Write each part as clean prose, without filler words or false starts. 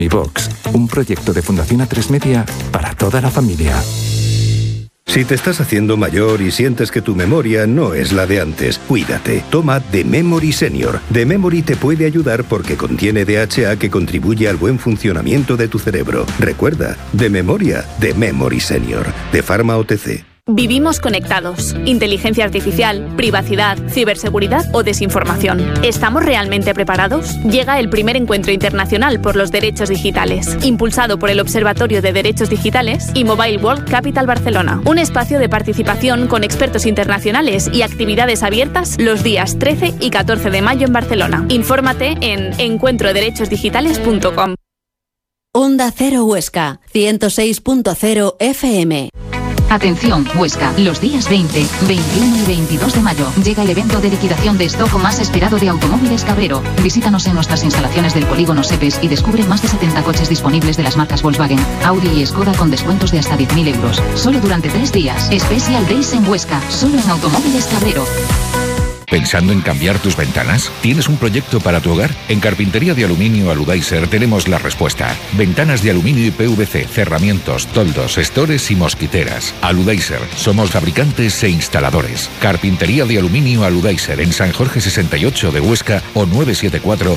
iVox, un proyecto de Fundación A3 Media para toda la familia. Si te estás haciendo mayor y sientes que tu memoria no es la de antes, cuídate. Toma The Memory Senior. The Memory te puede ayudar porque contiene DHA que contribuye al buen funcionamiento de tu cerebro. Recuerda, de memoria, The Memory Senior, de Pharma OTC. Vivimos conectados. Inteligencia artificial, privacidad, ciberseguridad o desinformación. ¿Estamos realmente preparados? Llega el primer encuentro internacional por los derechos digitales, impulsado por el Observatorio de Derechos Digitales y Mobile World Capital Barcelona. Un espacio de participación con expertos internacionales y actividades abiertas los días 13 y 14 de mayo en Barcelona. Infórmate en encuentroderechosdigitales.com. Onda Cero Huesca, 106.0 FM. Atención, Huesca, los días 20, 21 y 22 de mayo llega el evento de liquidación de stock más esperado de Automóviles Cabrero. Visítanos en nuestras instalaciones del polígono Sepes y descubre más de 70 coches disponibles de las marcas Volkswagen, Audi y Skoda con descuentos de hasta 10.000 euros. Solo durante 3 días. Special Days en Huesca, solo en Automóviles Cabrero. ¿Pensando en cambiar tus ventanas? ¿Tienes un proyecto para tu hogar? En Carpintería de Aluminio Aludaiser tenemos la respuesta. Ventanas de aluminio y PVC, cerramientos, toldos, estores y mosquiteras. Aludaiser, somos fabricantes e instaladores. Carpintería de Aluminio Aludaiser en San Jorge 68 de Huesca o 974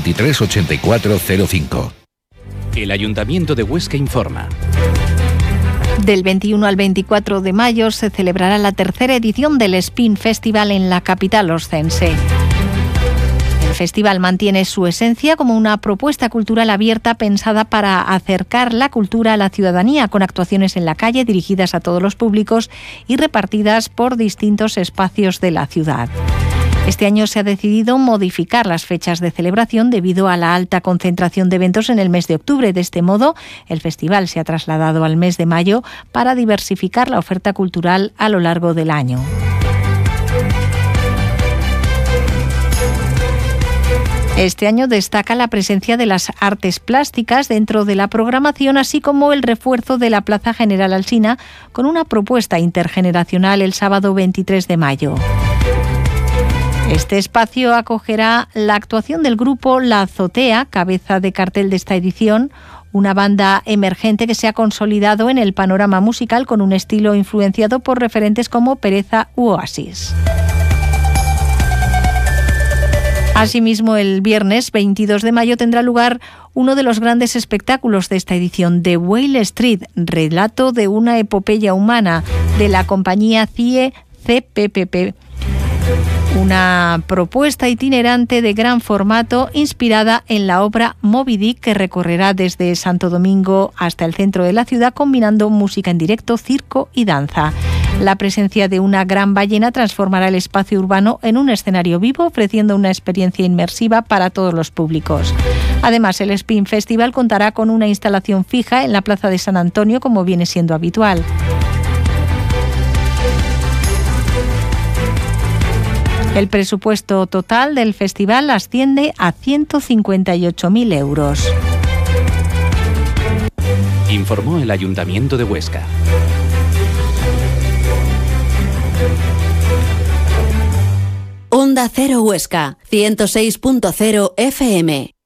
238405. El Ayuntamiento de Huesca informa. Del 21 al 24 de mayo se celebrará la tercera edición del Spin Festival en la capital oscense. El festival mantiene su esencia como una propuesta cultural abierta pensada para acercar la cultura a la ciudadanía, con actuaciones en la calle dirigidas a todos los públicos y repartidas por distintos espacios de la ciudad. Este año se ha decidido modificar las fechas de celebración debido a la alta concentración de eventos en el mes de octubre. De este modo, el festival se ha trasladado al mes de mayo para diversificar la oferta cultural a lo largo del año. Este año destaca la presencia de las artes plásticas dentro de la programación, así como el refuerzo de la Plaza General Alsina con una propuesta intergeneracional el sábado 23 de mayo. Este espacio acogerá la actuación del grupo La Azotea, cabeza de cartel de esta edición, una banda emergente que se ha consolidado en el panorama musical con un estilo influenciado por referentes como Pereza u Oasis. Asimismo, el viernes 22 de mayo tendrá lugar uno de los grandes espectáculos de esta edición, The Whale Street, relato de una epopeya humana, de la compañía CIE CPPP. Una propuesta itinerante de gran formato inspirada en la obra Moby Dick, que recorrerá desde Santo Domingo hasta el centro de la ciudad combinando música en directo, circo y danza. La presencia de una gran ballena transformará el espacio urbano en un escenario vivo, ofreciendo una experiencia inmersiva para todos los públicos. Además, el Spin Festival contará con una instalación fija en la Plaza de San Antonio, como viene siendo habitual. El presupuesto total del festival asciende a 158.000 euros. Informó el Ayuntamiento de Huesca. Onda Cero Huesca, 106.0 FM.